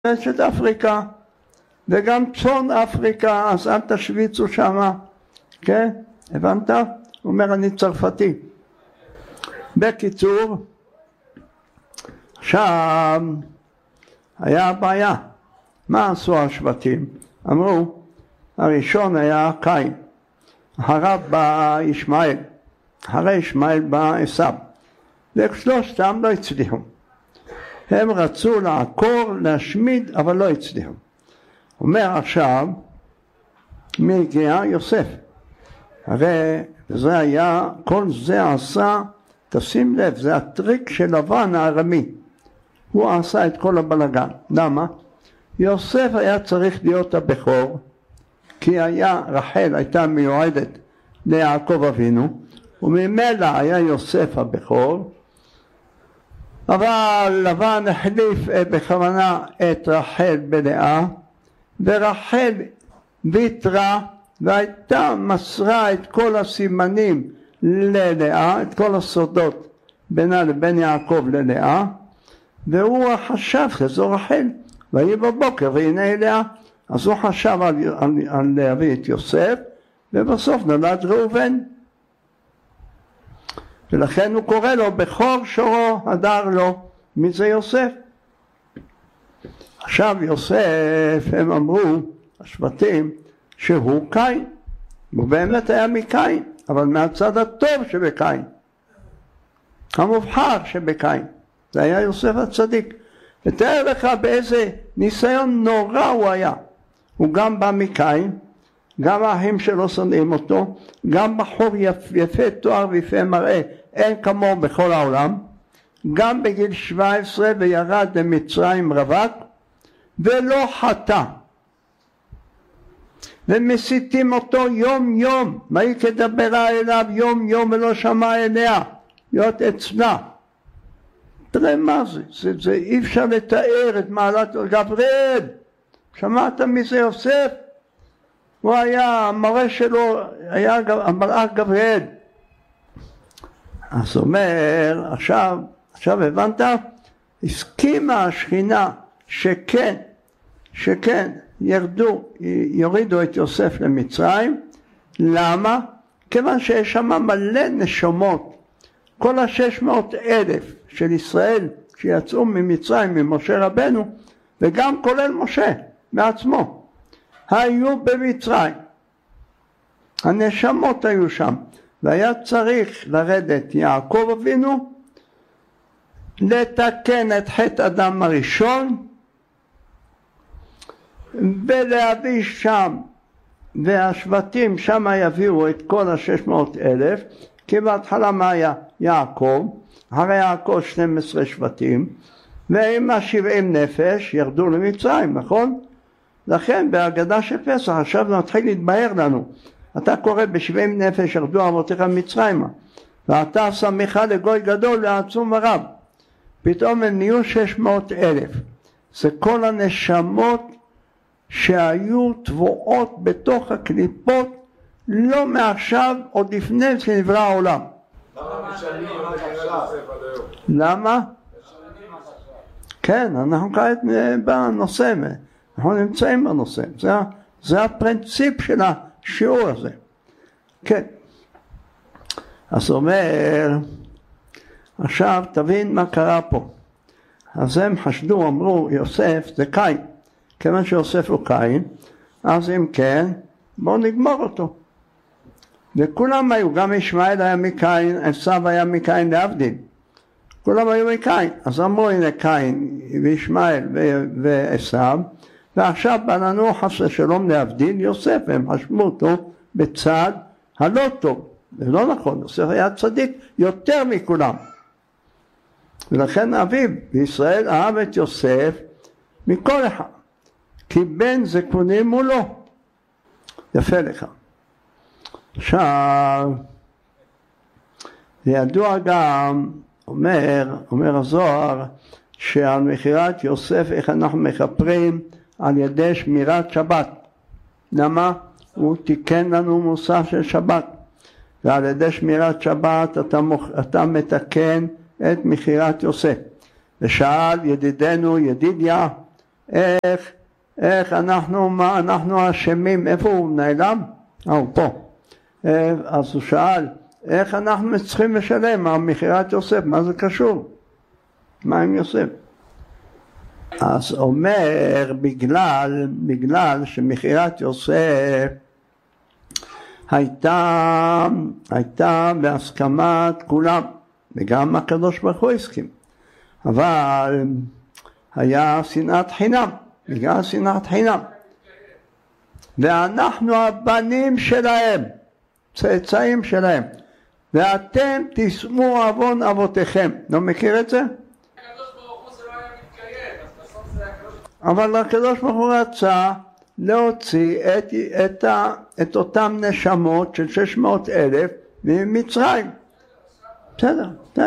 את אפריקה וגם צפון אפריקה, אז אל תשוויצו שמה, כן? הבנת? הוא אומר אני צרפתי. בקיצור, עכשיו היה בעיה. מה עשו השבטים? אמרו, הראשון היה קין, אחריו בא ישמעאל, אחרי ישמעאל בא עשיו, ושלושתם לא הצליחו. הם רצו לעקור, להשמיד, אבל לא הצליחו. אומר עכשיו, מי הגיע? יוסף. הרי זה היה, כל זה עשה, תשים לב, זה הטריק של לבן הארמי. הוא עשה את כל הבלגן. למה? יוסף היה צריך להיות הבכור, כי רחל הייתה מיועדת ליעקב אבינו, וממילא היה יוסף הבכור, אבל לבן החליף בכוונה את רחל בלאה, ורחל ויתרה והייתה מסרה את כל הסימנים ללאה, את כל הסודות בינה לבין יעקב ללאה, והוא חשב שזו רחל, ויהי בבוקר והנה לאה. אז הוא חשב על להביא את יוסף, ובסוף נולד ראובן, ולכן הוא קורא לו בכור שורו הדר לו. מי זה יוסף? עכשיו יוסף, הם אמרו השבטים שהוא קין, הוא באמת היה מקין, אבל מהצד הטוב שבקין, המובחר שבקין, זה היה יוסף הצדיק. ותאר לך באיזה ניסיון נורא הוא היה. הוא גם בא מקין, גם האחים שלו שונאים אותו, גם בחור יפה תואר ויפה מראה, אין כמוהו בכל העולם, גם בגיל 17 וירד למצרים רווק, ולא חטא. ומסיתים אותו יום יום, מה היא כדברה אליו יום יום ולא שמע אליה, להיות אצלה. תראה מה זה, זה אי אפשר לתאר את מעלת גבריאל. שמעת מי זה יוסף? הוא היה, המראה שלו היה המלאך גבריאל. אז אומר, עכשיו הבנת? הסכימה השכינה שכן יורידו את יוסף למצרים. למה? כיוון שיש שם מלא נשמות, כל 600,000 של ישראל שיצאו ממצרים ממשה רבנו, וגם כולל משה מעצמו, היו במצרים, הנשמות היו שם, והיה צריך לרדת יעקב אבינו לתקן את חטא אדם הראשון ולהביא שם, והשבטים שם יביאו את כל 600,000, כי בהתחלה מה היה? יעקב, אחרי יעקב 12 שבטים, ועם 70 נפש ירדו למצרים, נכון? לכן בהגדה של פסח עכשיו נתחיל להתבהר לנו. אתה קורא ב70 נפש ירדו אבותיך מצרימה, ואתה שמך לגוי גדול ועצום ורב. פתאום הם נהיו 600,000. זה כל הנשמות שהיו טבועות בתוך הקליפות, לא מעכשיו, עוד לפני שנברא העולם. למה? כן, אנחנו כעת בנושא, אנחנו נמצאים בנושא, זה הפרינציפ של השיעור הזה. כן. אז אומר, עכשיו תבין מה קרה פה. אז הם חשדו, אמרו, יוסף זה קין. כיוון שיוסף הוא קין, אז אם כן, בואו נגמור אותו. וכולם היו, גם ישמעאל היה מקין, עשיו היה מקין להבדיל. כולם היו מקין. אז אמרו, הנה קין וישמעאל ועשיו, ועכשיו בננו חס ושלום להבדיל יוסף, הם חשבו אותו בצד הלא טוב. זה לא נכון, יוסף היה צדיק יותר מכולם. ולכן אביו בישראל אהב את יוסף מכל אחד, כי בן זקונים מולו. יפה לך. עכשיו, זה ידוע גם, אומר הזוהר, שעל מכירת יוסף איך אנחנו מכפרים על ידי שמירת שבת. למה? הוא תיקן לנו מוסף של שבת, ועל ידי שמירת שבת אתה מתקן את מכירת יוסף. ושאל ידידנו ידידיה, איך אנחנו אשמים, איפה הוא נעלם? הוא פה. אז הוא שאל, איך אנחנו צריכים לשלם על מכירת יוסף, מה זה קשור? מה עם יוסף? אז אומר, בגלל שמכירת יוסף הייתה בהסכמת כולם, וגם הקדוש ברוך הוא הסכים, אבל היה שנאת חינם, בגלל שנאת חינם, ואנחנו הבנים שלהם, צאצאים שלהם, ואתם תשאו עוון אבותיכם. לא מכיר את זה? אבל הקדוש ברוך הוא רצה להוציא את אותם נשמות של 600,000 ממצרים. בסדר.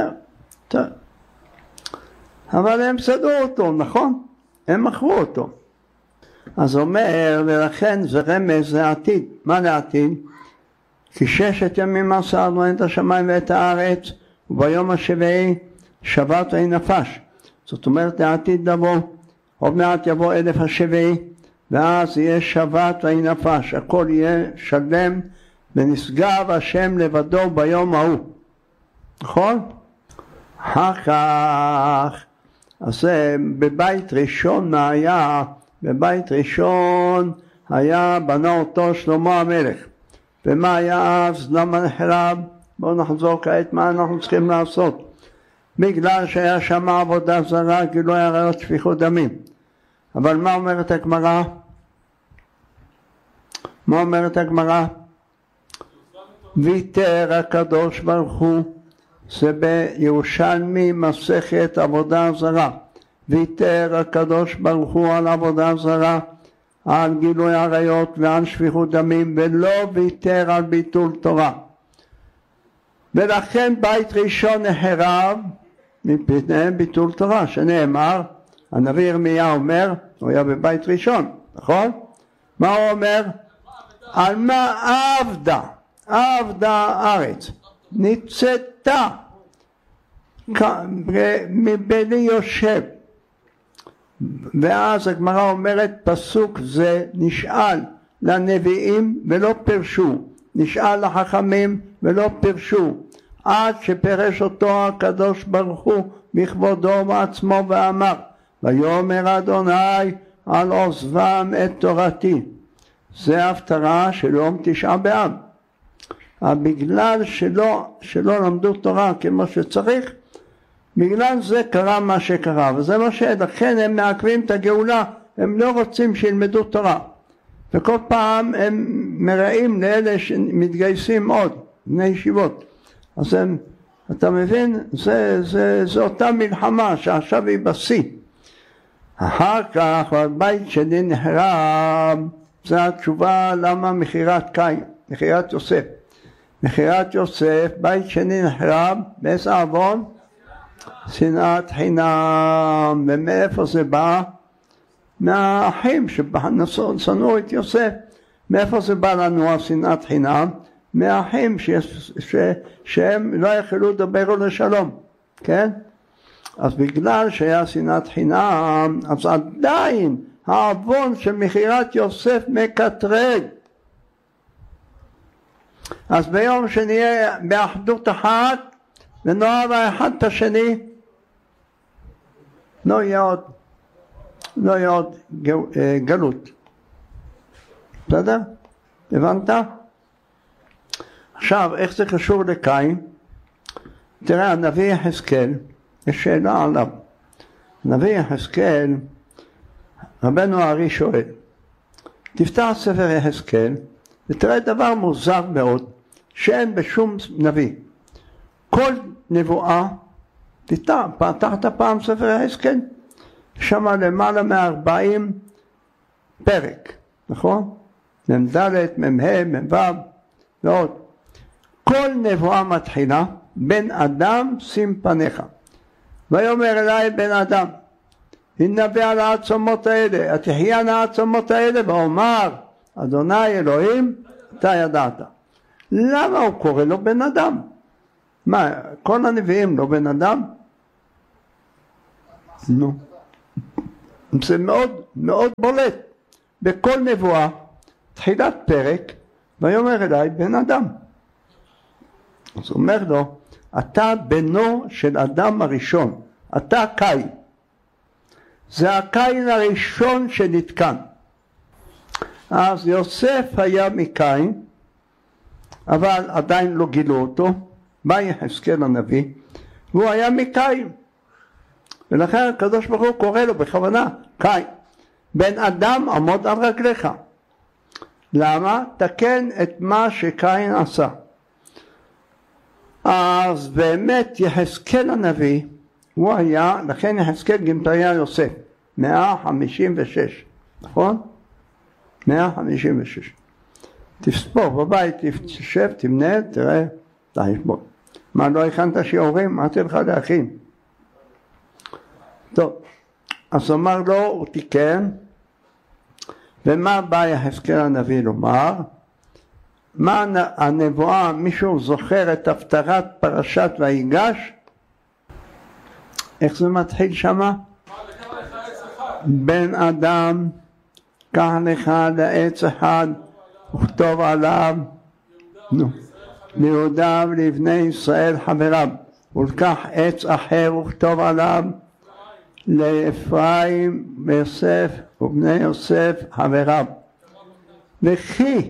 אבל הם סדרו אותו, נכון? הם מכרו אותו. אז אומר, ולכן זה רמז לעתיד. מה לעתיד? כי 6 ימים מסרנו את השמיים ואת הארץ, וביום השביעי שבת ויהי נפש. זאת אומרת לעתיד לבוא, עוד מעט יבוא 1000 השביעי, ואז יהיה שבת ויהי נפש, הכל יהיה שלם, ונשגב השם לבדו ביום ההוא. נכון? אחר כך, אז בבית ראשון מה היה? בבית ראשון היה בנה אותו שלמה המלך. ומה היה אז? למה נחרב? בואו נחזור כעת מה אנחנו צריכים לעשות. בגלל שהיה שם עבודה זרה, גילוי עריות, שפיכות דמים. אבל מה אומרת הגמרא? מה אומרת הגמרא? ויתר הקדוש ברוך הוא, זה בירושלמי מסכת עבודה זרה. ויתר הקדוש ברוך הוא על עבודה זרה, על גילוי עריות ועל שפיכות דמים, ולא ויתר על ביטול תורה. ולכן בית ראשון נחרב מפני ביטול תורה, שנאמר, הנביא ירמיה אומר, הוא היה בבית ראשון, נכון? מה הוא אומר? על מה עבדה הארץ, ניצתה מבלי יושב. ואז הגמרא אומרת, פסוק זה נשאל לנביאים ולא פרשו, נשאל לחכמים ולא פרשו, עד שפרש אותו הקדוש ברוך הוא בכבודו ועצמו ואמר, ויאמר אדוני על עוזבם את תורתי. זה הפטרה של יום 9 באב. בגלל שלא למדו תורה כמו שצריך, בגלל זה קרה מה שקרה, וזה מה שלכן הם מעכבים את הגאולה, הם לא רוצים שילמדו תורה, וכל פעם הם מראים לאלה שמתגייסים עוד, בני ישיבות. אז אתה מבין, זה אותה מלחמה שעכשיו היא בשיא. אחר כך בית שני נחרב, זה התשובה למה מכירת קין, מכירת יוסף. מכירת יוסף, בית שני נחרב, באיזה עוון? שנאת חינם. ומאיפה זה בא? מהאחים ששנאו את יוסף. מאיפה זה בא לנו השנאת חינם? מהאחים שהם לא יכלו לדבר לשלום, כן? אז בגלל שהיה שנאת חינם, אז עדיין העוון של מכירת יוסף מקטרג. אז ביום שנהיה באחדות אחת ונאהב האחד את השני, לא יהיה עוד גלות. בסדר? הבנת? עכשיו, איך זה קשור לקין? תראה, הנביא יחזקאל, יש שאלה עליו. הנביא יחזקאל, רבנו הארי שואל, תפתח ספר יחזקאל, ותראה דבר מוזר מאוד, שאין בשום נביא. כל נבואה, פתחת פעם ספר יחזקאל, שם למעלה 40 פרק, נכון? מ"ד, מ"ה, מ"ו, ועוד. כל נבואה מתחילה, בן אדם שים פניך. ויאמר אליי בן אדם, הנבא על העצמות האלה, התחיינה העצמות האלה, ואומר, אדוני אלוהים, אתה ידעת. למה הוא קורא לו בן אדם? מה, כל הנביאים לא בן אדם? נו. זה מאוד מאוד בולט. בכל נבואה, תחילת פרק, ויאמר אליי בן אדם. אז הוא אומר לו, אתה בנו של אדם הראשון, אתה קין. זה הקין הראשון שנתקן. אז יוסף היה מקין, אבל עדיין לא גילו אותו, בא יחזקאל הנביא, והוא היה מקין. ולכן הקדוש ברוך הוא קורא לו בכוונה, קין, בן אדם עמוד על רגליך. למה? תקן את מה שקין עשה. אז באמת יחזקאל הנביא, הוא היה, לכן יחזקאל גמטריה יוסף, 156, נכון? 156. תספור בבית, תשב, תמנה, תראה, תחשבון. מה, לא הכנת שיעורים? אמרתי לך להכין. טוב, אז אמר לו, הוא תיקן, ומה בא יחזקאל הנביא לומר? מה הנבואה, מישהו זוכר את הפטרת פרשת ויגש? איך זה מתחיל שמה? בן אדם, קח לך לעץ אחד, וכתוב עליו, ליהודה ולבני ישראל חבריו, ולקח עץ אחר וכתוב עליו, לאפרים ויוסף ובני יוסף חבריו. וכי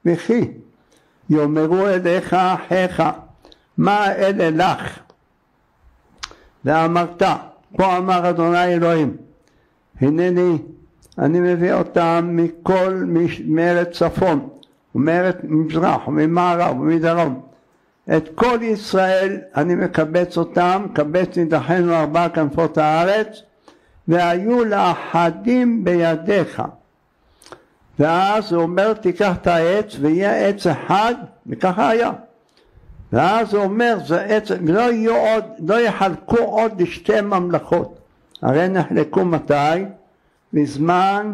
יאמרו אליך אחיך, מה אלה לך? ואמרת, פה אמר אדוני אלוהים, הנני, אני מביא אותם מארץ צפון, ומארץ מזרח, וממערב, ומדרום. את כל ישראל אני מקבץ אותם, קבץ נידחנו 4 כנפות הארץ, והיו לאחדים בידיך. ואז הוא אומר, תיקח את העץ, ויהיה עץ אחד, וככה היה. ואז הוא אומר, זה עץ, לא יחלקו עוד לשתי ממלכות. הרי נחלקו מתי? בזמן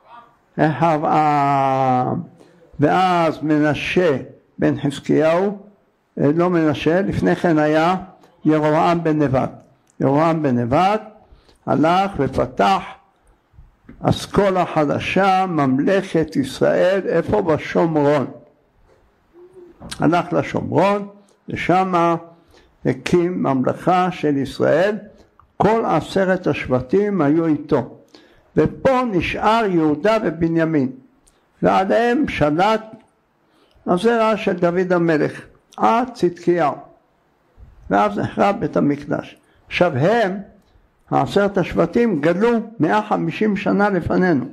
רחבעם. ואז מנשה בן חזקיהו, לא מנשה, לפני כן היה ירבעם בן נבט. ירבעם בן נבט הלך ופתח אסכולה חדשה, ממלכת ישראל, איפה? בשומרון. הלך לשומרון, ושם הקים ממלכה של ישראל, כל 10 השבטים היו איתו. ופה נשאר יהודה ובנימין, ועליהם שלט הזרע של דוד המלך, עד צדקיהו, ואז נחרב בית המקדש. עכשיו הם, 10 השבטים, גלו 150 שנה לפנינו.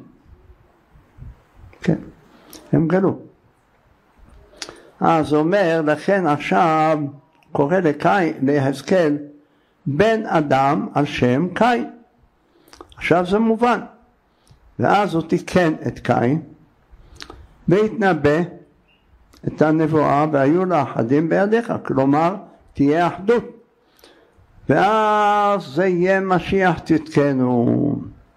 כן, הם גלו. אז אומר, לכן עכשיו קורא ליחזקאל בן אדם על שם קין. עכשיו זה מובן. ואז הוא תיקן את קין, והתנבא את הנבואה, והיו לאחדים בידיך, כלומר תהיה אחדות. ואז זה יהיה משיח צדקנו.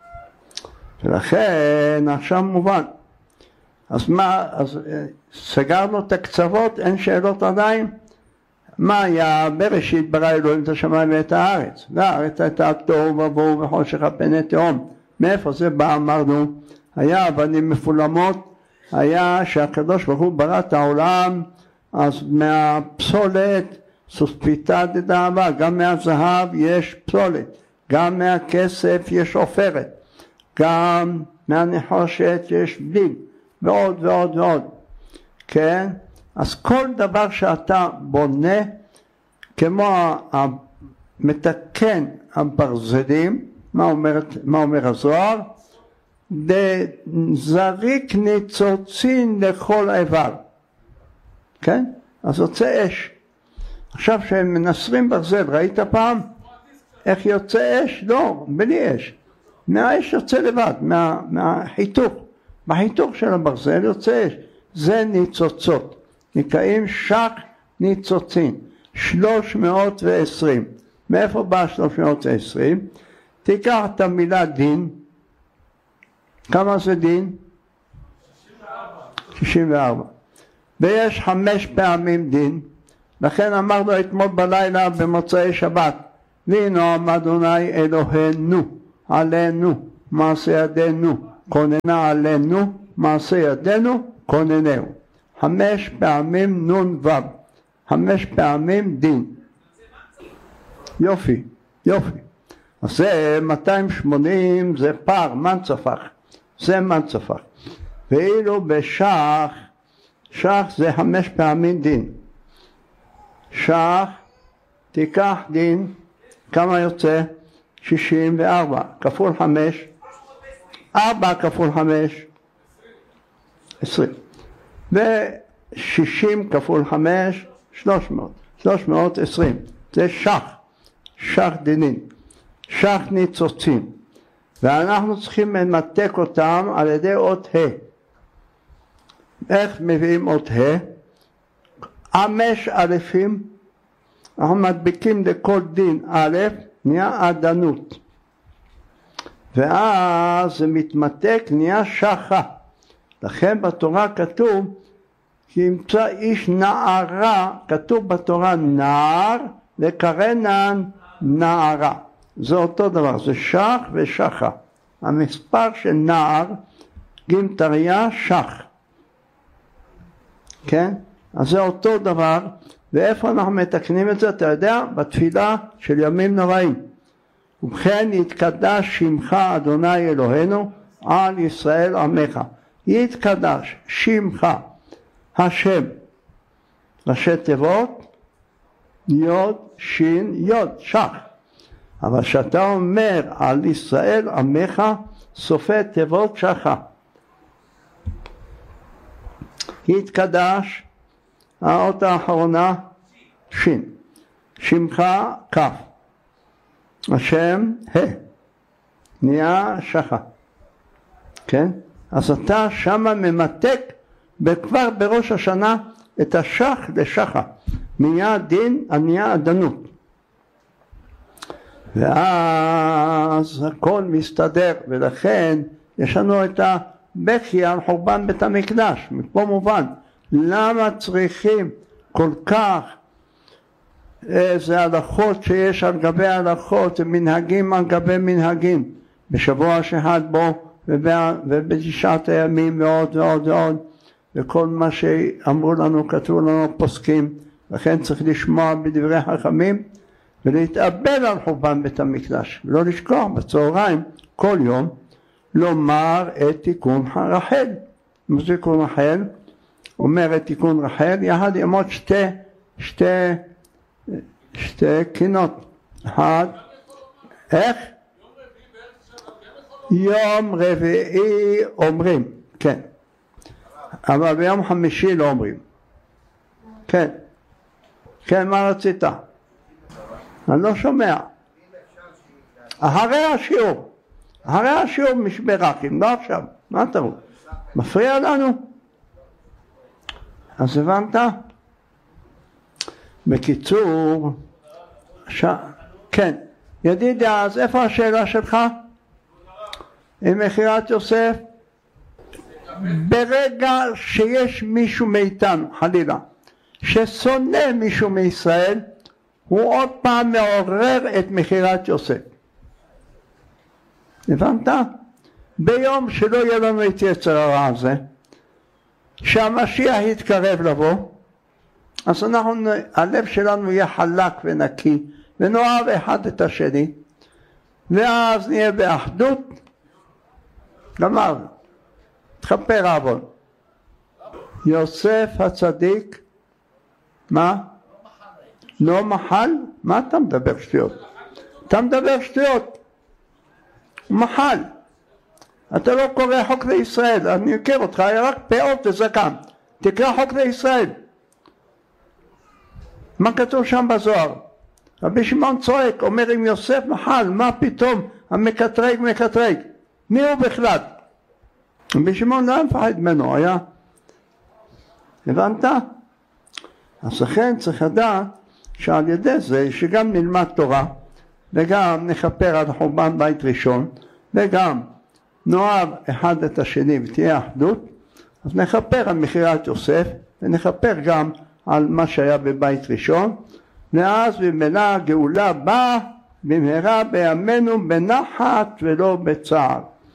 ולכן עכשיו מובן. אז מה, אז סגרנו את הקצוות, אין שאלות עדיין. מה היה? בראשית ברא אלוהים את השמיים ואת הארץ. והארץ הייתה תוהו ובוהו וחושך על פני תהום. מאיפה זה בא? אמרנו, היה אבנים מפולמות, היה שהקדוש ברוך הוא ברא את העולם, אז מהפסולת סוספיתא דדאבה, גם מהזהב יש פסולת, גם מהכסף יש עופרת, גם מהנחושת יש בליל, ועוד ועוד ועוד. כן? אז כל דבר שאתה בונה, כמו מתקן הברזלים, מה אומר הזוהר? זריק ניצוצין לכל איבר. כן? אז יוצא אש. עכשיו שהם מנסרים ברזל, ראית פעם? איך יוצא אש? לא, בלי אש. מהאש יוצא לבד, מהחיתוך. בחיתוך של הברזל יוצא אש. זה ניצוצות. נקראים שק ניצוצין. 320. מאיפה בא 320? תיקח את המילה דין. כמה זה דין? 64. ויש 5 פעמים דין. לכן אמרנו אתמול בלילה במוצאי שבת, והנה אדוני אלוהינו עלינו מעשה ידינו, כוננה עלינו, מעשה ידינו, כוננהו. 5 פעמים נון וו, 5 פעמים דין. יופי, יופי. אז זה 280, זה פער, מנצפח, זה מנצפח. ואילו בשח, שח זה 5 פעמים דין. שח, תיקח דין, כמה יוצא? 64, כפול 5, 4 כפול 5, 20. ו-60 כפול 5, 300, 320. זה שח, שח דינים, שח ניצוצים. ואנחנו צריכים למתק אותם על ידי אות ה'. איך מביאים אות ה'? 5 אלפים, אנחנו מדביקים לכל דין א', נהיה עדנות. ואז זה מתמתק, נהיה שחה. לכן בתורה כתוב, כי ימצא איש נערה, כתוב בתורה נער, וקרנן נערה. זה אותו דבר, זה שח ושחה. המספר של נער, גימטריה שח. כן? אז זה אותו דבר, ואיפה אנחנו מתקנים את זה? אתה יודע? בתפילה של ימים נוראים. ובכן יתקדש שמך אדוני אלוהינו על ישראל עמך. יתקדש שמך השם, ראשי תיבות יוד שין יוד שח. אבל שאתה אומר על ישראל עמך, סופי תיבות שחה. יתקדש, האות האחרונה שין, שמך כף, השם ה, נהיה שחה. כן? אז אתה שמה ממתק כבר בראש השנה את השח לשחה, נהיה דין, נהיה עדנות. ואז הכל מסתדר, ולכן יש לנו את הבכי על חורבן בית המקדש. מפה מובן למה צריכים כל כך איזה הלכות שיש על גבי הלכות, מנהגים על גבי מנהגים, בשבוע שחד בו ובתשעת הימים ועוד ועוד ועוד, וכל מה שאמרו לנו, כתבו לנו פוסקים. לכן צריך לשמוע בדברי חכמים ולהתאבל על חורבן בית המקדש, ולא לשכוח בצהריים כל יום לומר את תיקון רחל. מה זה תיקון רחל? אומר את תיקון רחל יחד עם עוד שתי קינות. אחד, איך? יום רביעי אומרים, כן, אבל ביום חמישי לא אומרים. כן, כן, מה רצית? אני לא שומע. אחרי השיעור משברקים, לא עכשיו. מה אתה רואה? מפריע לנו? אז הבנת? בקיצור, כן, ידידי, אז איפה השאלה שלך? עם מכירת יוסף? ברגע שיש מישהו מאיתנו, חלילה, ששונא מישהו מישראל, הוא עוד פעם מעורר את מכירת יוסף. הבנת? ביום שלא יהיה לנו את יצר הרע הזה, שהמשיח יתקרב לבוא, אז הלב שלנו יהיה חלק ונקי, ונאהב אחד את השני, ואז נהיה באחדות. גמרנו, תכפר העוון. יוסף הצדיק, מה? לא מחל? מה אתה מדבר שטויות? אתה מדבר שטויות. מחל. אתה לא קורא חוק לישראל, אני מכיר אותך, היה רק פאות וזקן. תקרא חוק לישראל. מה כתוב שם בזוהר? רבי שמעון צועק, אומר אם יוסף מחל, מה פתאום המקטרג מקטרג? מי הוא בכלל? רבי שמעון לא מפחד ממנו, היה? הבנת? אז לכן צריך לדעת שעל ידי זה שגם נלמד תורה, וגם נכפר על חורבן בית ראשון, וגם נאהב אחד את השני ותהיה אחדות, אז נכפר על מכירת יוסף, ונכפר גם על מה שהיה בבית ראשון, ואז במילא הגאולה באה במהרה בימינו בנחת ולא בצער.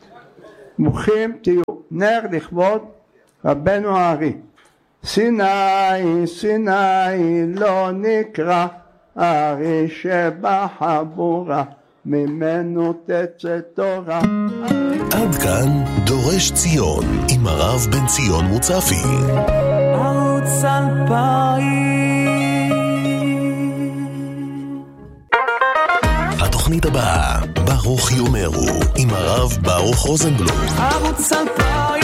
ברוכים תהיו. נר לכבוד רבנו הארי. סיני סיני לא נקרא, הארי שבחבורה ממנו תצא תורה. עד כאן דורש ציון עם הרב בן ציון מוצפי. ערוץ 2000. התוכנית הבאה, ברוך יאמרו, עם הרב ברוך רוזנבלום. ערוץ 2000.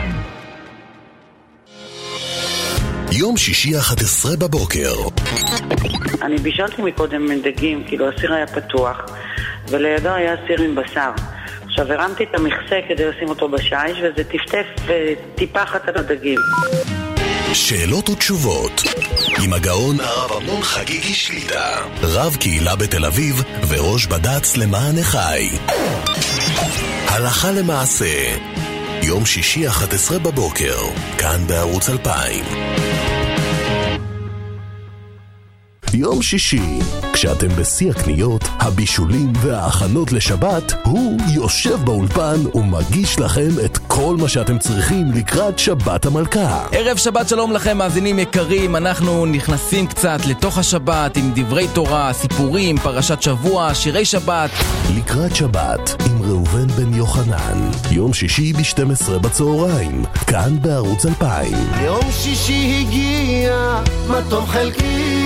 יום שישי 11 בבוקר. אני בישלתי מקודם דגים, כאילו הסיר היה פתוח, ולידו היה סיר עם בשר. עכשיו הרמתי את המכסה כדי לשים אותו בשיש, וזה טפטף וטיפחת על הדגים. שאלות ותשובות עם הגאון הרב אמנון חגיגי שליטה, רב קהילה בתל אביב וראש בד"ץ למען החי. הלכה למעשה, יום שישי 11 בבוקר, כאן בערוץ 2000. יום שישי, כשאתם בשיא הקניות, הבישולים וההכנות לשבת, הוא יושב באולפן ומגיש לכם את כל מה שאתם צריכים לקראת שבת המלכה. ערב שבת שלום לכם מאזינים יקרים, אנחנו נכנסים קצת לתוך השבת עם דברי תורה, סיפורים, פרשת שבוע, שירי שבת. לקראת שבת עם ראובן בן יוחנן, יום שישי ב-12 בצהריים, כאן בערוץ 2000. יום שישי הגיע, מה טוב חלקי.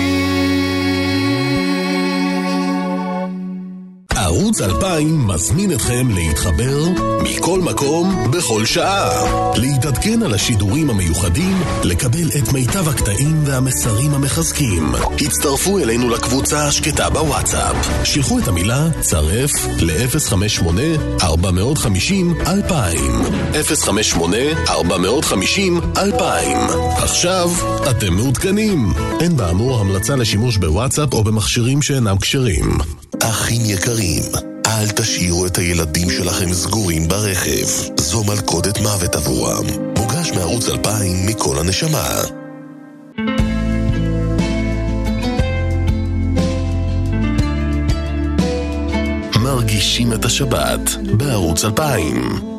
ערוץ 2000 מזמין אתכם להתחבר מכל מקום בכל שעה, להתעדכן על השידורים המיוחדים, לקבל את מיטב הקטעים והמסרים המחזקים. הצטרפו אלינו לקבוצה השקטה בוואטסאפ, שלחו את המילה צרף ל-058-450-2000 058-450-2000. עכשיו אתם מעודכנים. אין באמור המלצה לשימוש בוואטסאפ או במכשירים שאינם כשרים. אחים יקרים, אל תשאירו את הילדים שלכם סגורים ברכב, זו מלכודת מוות עבורם. מוגש מערוץ 2000 מכל הנשמה. מרגישים את השבת בערוץ 2000.